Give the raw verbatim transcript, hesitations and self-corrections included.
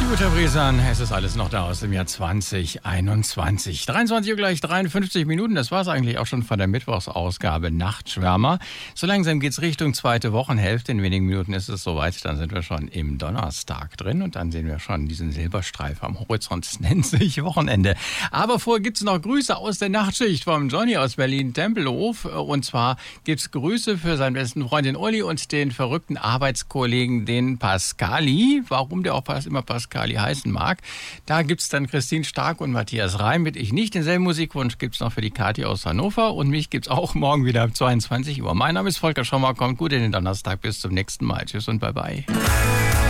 Guter Bresan, es ist alles noch da aus dem Jahr zwanzig einundzwanzig. dreiundzwanzig Uhr gleich dreiundfünfzig Minuten, das war es eigentlich auch schon von der Mittwochsausgabe Nachtschwärmer. So langsam geht's Richtung zweite Wochenhälfte, in wenigen Minuten ist es soweit, dann sind wir schon im Donnerstag drin und dann sehen wir schon diesen Silberstreif am Horizont, es nennt sich Wochenende. Aber vorher gibt's noch Grüße aus der Nachtschicht vom Johnny aus Berlin-Tempelhof und zwar gibt's Grüße für seinen besten Freund den Uli und den verrückten Arbeitskollegen den Pascali, warum der auch immer Pascali heißen mag. Da gibt's dann Christine Stark und Matthias Reim mit Ich nicht. Denselben Musikwunsch gibt's noch für die Kathi aus Hannover und mich gibt's auch morgen wieder ab zweiundzwanzig Uhr. Mein Name ist Volker Schommer, kommt gut in den Donnerstag. Bis zum nächsten Mal. Tschüss und bye bye.